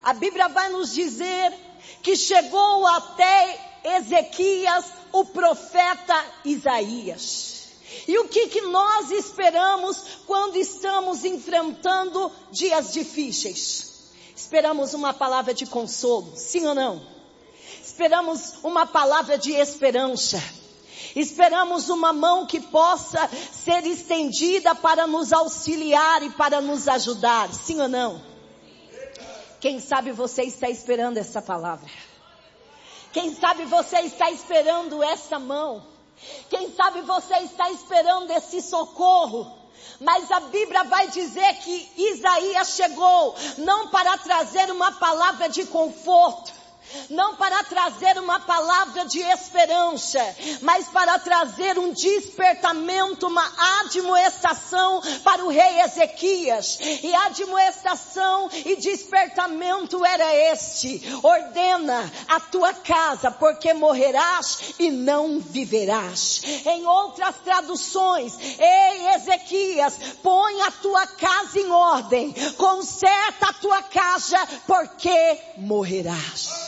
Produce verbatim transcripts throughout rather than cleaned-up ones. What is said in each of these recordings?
A Bíblia vai nos dizer que chegou até Ezequias o profeta Isaías. E o que, que nós esperamos quando estamos enfrentando dias difíceis? Esperamos uma palavra de consolo, sim ou não? Esperamos uma palavra de esperança. Esperamos uma mão que possa ser estendida para nos auxiliar e para nos ajudar, sim ou não? Quem sabe você está esperando essa palavra. Quem sabe você está esperando essa mão. Quem sabe você está esperando esse socorro. Mas a Bíblia vai dizer que Isaías chegou não para trazer uma palavra de conforto, não para trazer uma palavra de esperança, mas para trazer um despertamento, uma admoestação para o rei Ezequias. E a admoestação e despertamento era este: ordena a tua casa, porque morrerás e não viverás. Em outras traduções: ei Ezequias, põe a tua casa em ordem, conserta a tua casa, porque morrerás.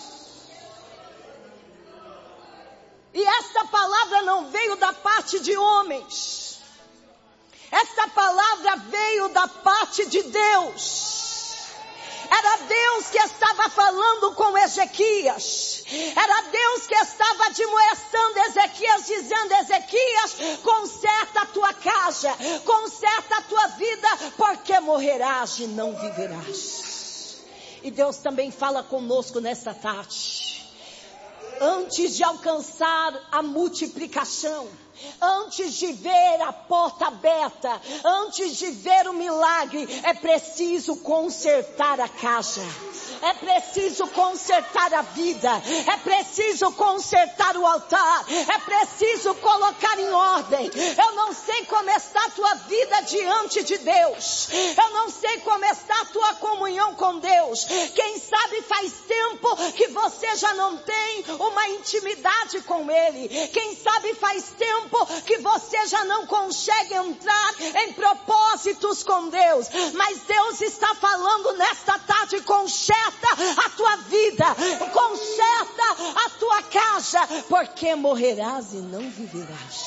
E esta palavra não veio da parte de homens. Esta palavra veio da parte de Deus. Era Deus que estava falando com Ezequias. Era Deus que estava admoestando Ezequias, dizendo: Ezequias, conserta a tua casa, conserta a tua vida, porque morrerás e não viverás. E Deus também fala conosco nesta tarde. Antes de alcançar a multiplicação, antes de ver a porta aberta, antes de ver o milagre, é preciso consertar a casa. É preciso consertar a vida. É preciso consertar o altar. É preciso colocar em ordem. Eu não sei como está a tua vida diante de Deus. Eu não sei como está a tua comunhão com Deus. Quem sabe faz tempo que você já não tem uma intimidade com Ele. Quem sabe faz tempo que você já não consegue entrar em propósitos com Deus. Mas Deus está falando nesta tarde: conserta a tua vida, conserta a tua casa, porque morrerás e não viverás.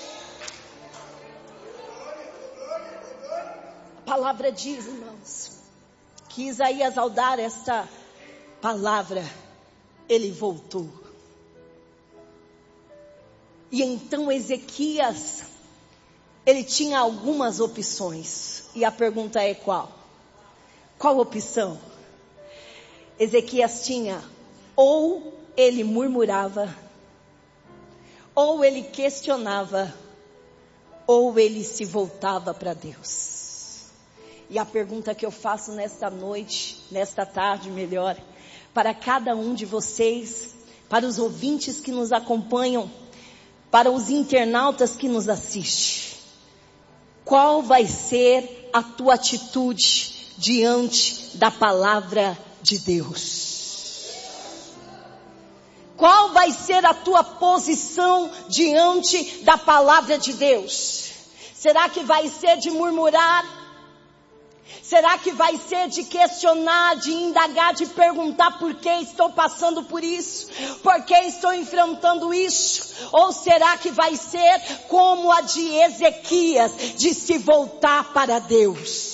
A palavra diz, irmãos, que Isaías, ao dar esta palavra, ele voltou. E então Ezequias, ele tinha algumas opções. E a pergunta é qual? Qual opção? Ezequias tinha: ou ele murmurava, ou ele questionava, ou ele se voltava para Deus. E a pergunta que eu faço nesta noite, nesta tarde melhor, para cada um de vocês, para os ouvintes que nos acompanham, para os internautas que nos assistem: qual vai ser a tua atitude diante da palavra de Deus? Qual vai ser a tua posição diante da palavra de Deus? Será que vai ser de murmurar? Será que vai ser de questionar, de indagar, de perguntar por que estou passando por isso? Por que estou enfrentando isso? Ou será que vai ser como a de Ezequias, de se voltar para Deus?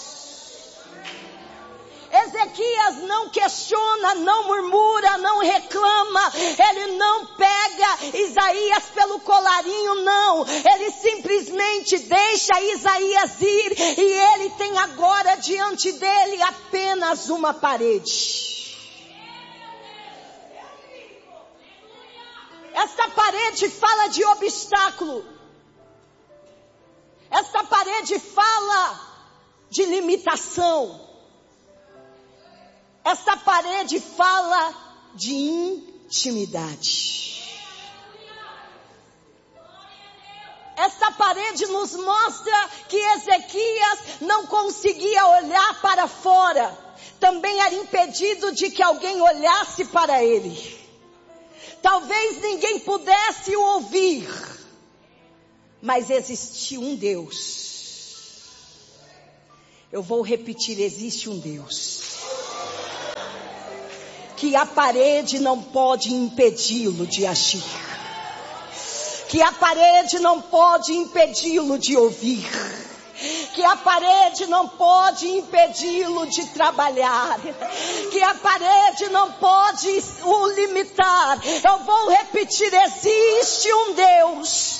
Ezequias não questiona, não murmura, não reclama. Ele não pega Isaías pelo colarinho, não. Ele simplesmente deixa Isaías ir. E ele tem agora diante dele apenas uma parede. Esta parede fala de obstáculo. Esta parede fala de limitação. Essa parede fala de intimidade. Essa parede nos mostra que Ezequias não conseguia olhar para fora. Também era impedido de que alguém olhasse para ele. Talvez ninguém pudesse o ouvir. Mas existe um Deus. Eu vou repetir: existe um Deus que a parede não pode impedi-lo de agir. Que a parede não pode impedi-lo de ouvir. Que a parede não pode impedi-lo de trabalhar. Que a parede não pode o limitar. Eu vou repetir, existe um Deus